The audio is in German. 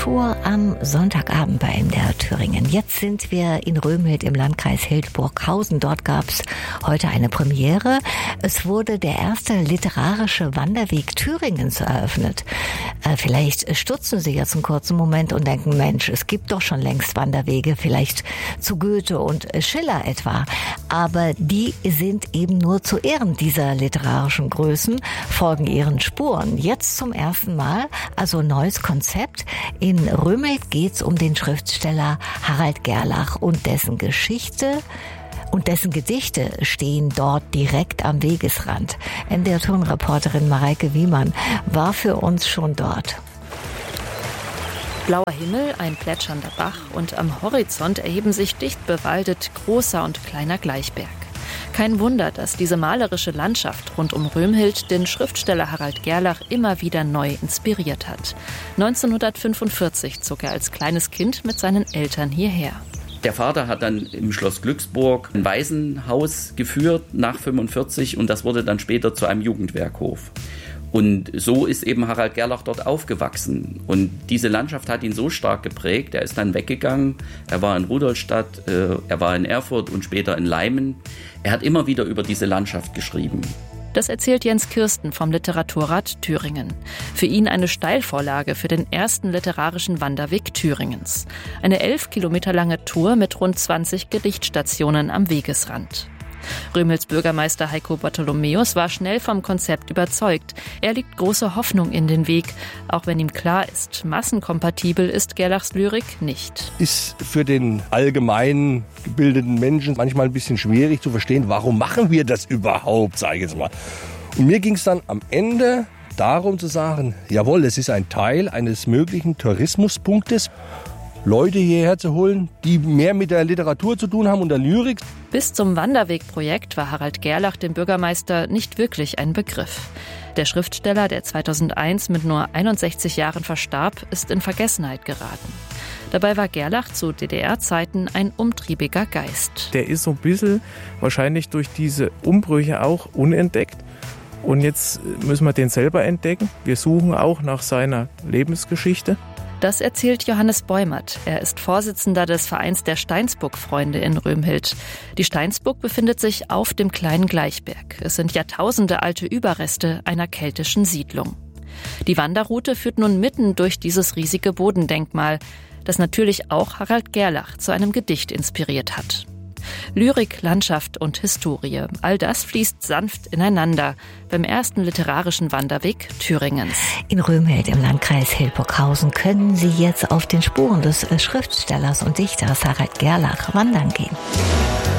Literatur am Sonntagabend bei MDR Thüringen. Jetzt sind wir in Römhild im Landkreis Hildburghausen. Dort gab es heute eine Premiere. Es wurde der erste literarische Wanderweg Thüringens eröffnet. Vielleicht stutzen Sie jetzt einen kurzen Moment und denken, Mensch, es gibt doch schon längst Wanderwege, vielleicht zu Goethe und Schiller etwa. Aber die sind eben nur zu Ehren dieser literarischen Größen, folgen ihren Spuren. Jetzt zum ersten Mal, also neues Konzept. In Römhild geht's um den Schriftsteller Harald Gerlach und dessen Geschichte und dessen Gedichte stehen dort direkt am Wegesrand. MDR-Thüringen-Reporterin Mareike Wiemann war für uns schon dort. Blauer Himmel, ein plätschernder Bach und am Horizont erheben sich dicht bewaldet großer und kleiner Gleichberg. Kein Wunder, dass diese malerische Landschaft rund um Römhild den Schriftsteller Harald Gerlach immer wieder neu inspiriert hat. 1945 zog er als kleines Kind mit seinen Eltern hierher. Der Vater hat dann im Schloss Glücksburg ein Waisenhaus geführt nach 1945 und das wurde dann später zu einem Jugendwerkhof. Und so ist eben Harald Gerlach dort aufgewachsen. Und diese Landschaft hat ihn so stark geprägt. Er ist dann weggegangen. Er war in Rudolstadt, er war in Erfurt und später in Leimen. Er hat immer wieder über diese Landschaft geschrieben. Das erzählt Jens Kirsten vom Literaturrat Thüringen. Für ihn eine Steilvorlage für den ersten literarischen Wanderweg Thüringens. Eine 11 Kilometer lange Tour mit rund 20 Gedichtstationen am Wegesrand. Römhilds Bürgermeister Heiko Bartholomäus war schnell vom Konzept überzeugt. Er legt große Hoffnung in den Weg, auch wenn ihm klar ist, massenkompatibel ist Gerlachs Lyrik nicht. Ist für den allgemein gebildeten Menschen manchmal ein bisschen schwierig zu verstehen, warum machen wir das überhaupt, sage ich jetzt mal. Und mir ging es dann am Ende darum zu sagen, jawohl, es ist ein Teil eines möglichen Tourismuspunktes, Leute hierher zu holen, die mehr mit der Literatur zu tun haben und der Lyrik. Bis zum Wanderwegprojekt war Harald Gerlach dem Bürgermeister nicht wirklich ein Begriff. Der Schriftsteller, der 2001 mit nur 61 Jahren verstarb, ist in Vergessenheit geraten. Dabei war Gerlach zu DDR-Zeiten ein umtriebiger Geist. Der ist so ein bisschen wahrscheinlich durch diese Umbrüche auch unentdeckt. Und jetzt müssen wir den selber entdecken. Wir suchen auch nach seiner Lebensgeschichte. Das erzählt Johannes Beumert. Er ist Vorsitzender des Vereins der Steinsburg-Freunde in Römhild. Die Steinsburg befindet sich auf dem kleinen Gleichberg. Es sind Jahrtausende alte Überreste einer keltischen Siedlung. Die Wanderroute führt nun mitten durch dieses riesige Bodendenkmal, das natürlich auch Harald Gerlach zu einem Gedicht inspiriert hat. Lyrik, Landschaft und Historie, all das fließt sanft ineinander beim ersten literarischen Wanderweg Thüringens. In Römhild im Landkreis Hildburghausen können Sie jetzt auf den Spuren des Schriftstellers und Dichters Harald Gerlach wandern gehen.